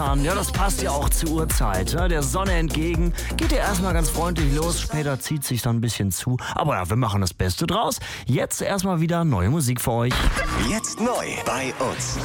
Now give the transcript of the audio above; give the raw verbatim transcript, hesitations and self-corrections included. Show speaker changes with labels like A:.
A: Ja, das passt ja auch zur Uhrzeit. Ne? Der Sonne entgegen. Geht ja erstmal ganz freundlich los. Später zieht sich dann ein bisschen zu. Aber ja, wir machen das Beste draus. Jetzt erstmal wieder neue Musik für euch.
B: Jetzt neu bei uns.